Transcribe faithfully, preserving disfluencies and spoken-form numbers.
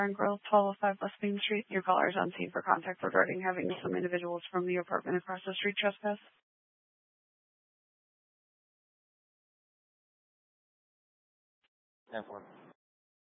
and Grill, twelve oh five West Main Street. Your caller is on scene for contact regarding having some individuals from the apartment across the street trespass. ten four.